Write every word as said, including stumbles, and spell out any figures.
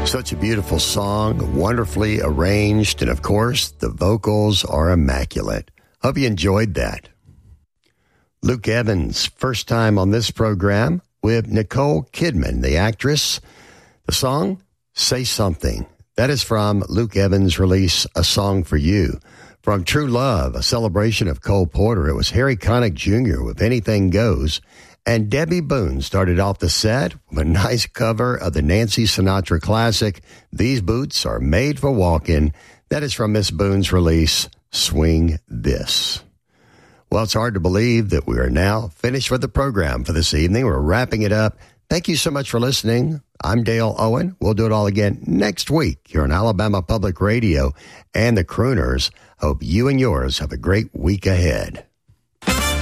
Such a beautiful song, wonderfully arranged, and of course, the vocals are immaculate. Hope you enjoyed that. Luke Evans, first time on this program with Nicole Kidman, the actress. The song, Say Something. That is from Luke Evans' release, A Song for You. From True Love, a celebration of Cole Porter, it was Harry Connick Junior with Anything Goes. And Debbie Boone started off the set with a nice cover of the Nancy Sinatra classic, These Boots Are Made for Walking. That is from Miss Boone's release, Swing This. Well, it's hard to believe that we are now finished with the program for this evening. We're wrapping it up. Thank you so much for listening. I'm Dale Owen. We'll do it all again next week here on Alabama Public Radio and the Crooners. Hope you and yours have a great week ahead.